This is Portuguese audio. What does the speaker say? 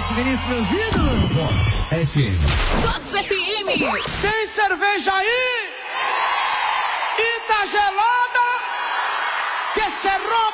Vinícius, meus ídolos. Vox FM. Vox FM. Tem cerveja aí?